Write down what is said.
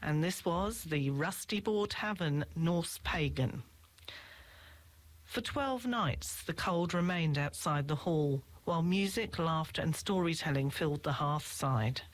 and this was the Rusty Boar Tavern Norse Pagan. For 12 nights, the cold remained outside the hall, while music, laughter and storytelling filled the hearthside.